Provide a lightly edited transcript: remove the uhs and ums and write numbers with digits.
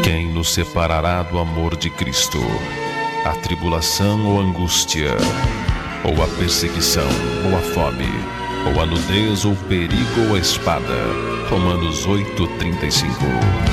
Quem nos separará do amor de Cristo? A tribulação ou a angústia? Ou a perseguição, ou a fome? Ou a nudez, ou o perigo, ou a espada? Romanos 8:35.